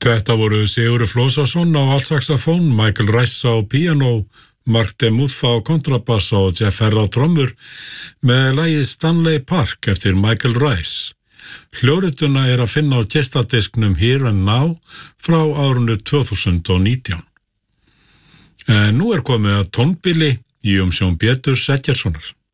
Þetta voru Sigurður Flósason á altsaxafón, Michael Rice á píanó, Mark DeMuth á kontrabassa og Jeff Herr á trommur með lagið Stanley Park eftir Michael Rice. Hljórituna að finna á gestadisknum Here and Now frá árinu 2019. En nú komið að tónbili í umsjón Péturs Eggertssonar.